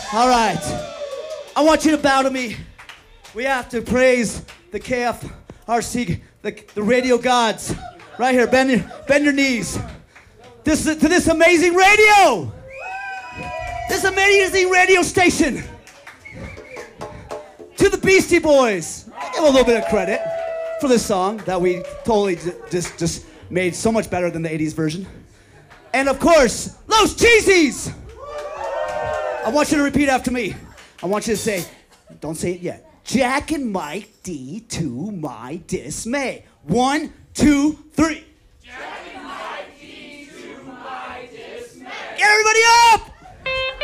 All right. I want you to bow to me. We have to praise the KFRC, the radio gods. Right here, bend your knees. To this amazing radio. This amazing radio station. To the Beastie Boys. I give a little bit of credit for this song that we totally just made so much better than the 80s version. And of course, Los Cheesies! I want you to repeat after me. I want you to say, don't say it yet. Jack and Mike D to my dismay. 1, 2, 3. Jack and Mike D to my dismay. Get everybody up!